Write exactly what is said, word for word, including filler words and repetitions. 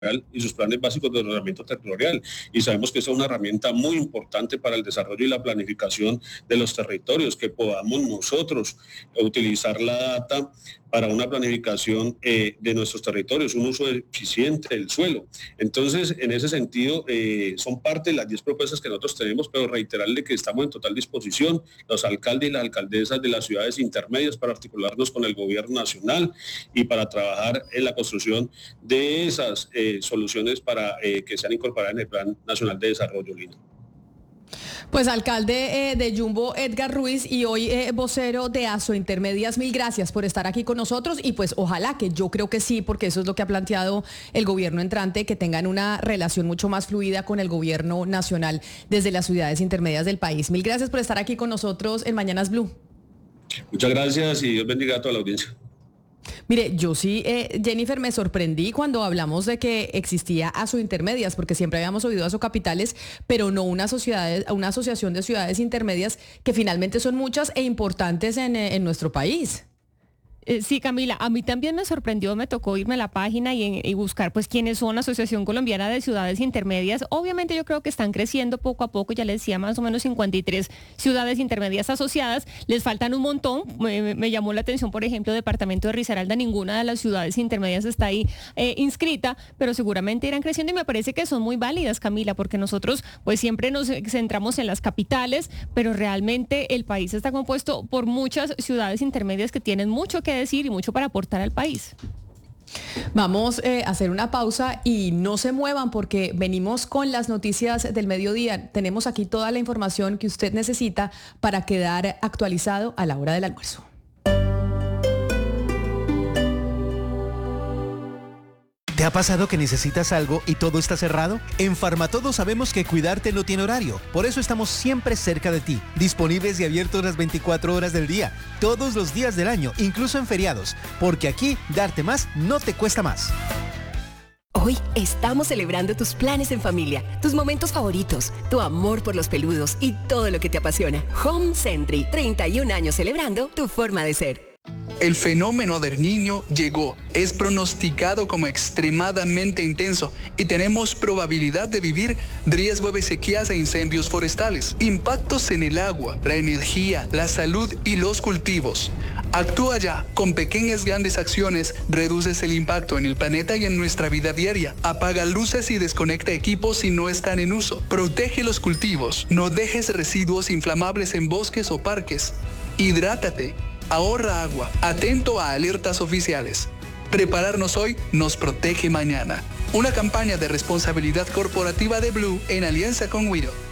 y sus planes básicos de ordenamiento territorial. Y sabemos que esa es una herramienta muy importante para el desarrollo y la planificación de los territorios, que podamos nosotros utilizar la data para una planificación eh, de nuestros territorios, un uso eficiente del suelo. Entonces, en ese sentido, eh, son parte de las diez propuestas que nosotros tenemos, pero reiterarle que estamos en total disposición, los alcaldes y las alcaldesas de las ciudades intermedias, para articularnos con el gobierno nacional y para trabajar en la construcción de esas eh, soluciones para eh, que sean incorporadas en el Plan Nacional de Desarrollo, Lina. Pues alcalde eh, de Yumbo, Edgar Ruiz, y hoy eh, vocero de Asointermedias, mil gracias por estar aquí con nosotros y pues ojalá, que yo creo que sí, porque eso es lo que ha planteado el gobierno entrante, que tengan una relación mucho más fluida con el gobierno nacional desde las ciudades intermedias del país. Mil gracias por estar aquí con nosotros en Mañanas Blue. Muchas gracias y Dios bendiga a toda la audiencia. Mire, yo sí, eh, Jennifer, me sorprendí cuando hablamos de que existía Asointermedias, porque siempre habíamos oído Asocapitales, pero no una sociedad, una asociación de ciudades intermedias, que finalmente son muchas e importantes en, en nuestro país. Eh, sí, Camila, a mí también me sorprendió, me tocó irme a la página y, y buscar pues quiénes son la Asociación Colombiana de Ciudades Intermedias. Obviamente yo creo que están creciendo poco a poco, ya les decía, más o menos cincuenta y tres ciudades intermedias asociadas, les faltan un montón. Me, me llamó la atención, por ejemplo, departamento de Risaralda, ninguna de las ciudades intermedias está ahí eh, inscrita, pero seguramente irán creciendo y me parece que son muy válidas, Camila, porque nosotros pues siempre nos centramos en las capitales, pero realmente el país está compuesto por muchas ciudades intermedias que tienen mucho que decir y mucho para aportar al país. Vamos eh, a hacer una pausa y no se muevan, porque venimos con las noticias del mediodía. Tenemos aquí toda la información que usted necesita para quedar actualizado a la hora del almuerzo. ¿Te ha pasado que necesitas algo y todo está cerrado? En Farmatodo sabemos que cuidarte no tiene horario. Por eso estamos siempre cerca de ti, disponibles y abiertos las veinticuatro horas del día, todos los días del año, incluso en feriados. Porque aquí, darte más no te cuesta más. Hoy estamos celebrando tus planes en familia, tus momentos favoritos, tu amor por los peludos y todo lo que te apasiona. Home Sentry, treinta y un años celebrando tu forma de ser. El fenómeno del Niño llegó, es pronosticado como extremadamente intenso y tenemos probabilidad de vivir riesgo de sequías e incendios forestales, impactos en el agua, la energía, la salud y los cultivos. Actúa ya, con pequeñas grandes acciones reduces el impacto en el planeta y en nuestra vida diaria. Apaga luces y desconecta equipos si no están en uso. Protege los cultivos, no dejes residuos inflamables en bosques o parques. Hidrátate. Ahorra agua, atento a alertas oficiales. Prepararnos hoy nos protege mañana. Una campaña de responsabilidad corporativa de Blue en alianza con Wido.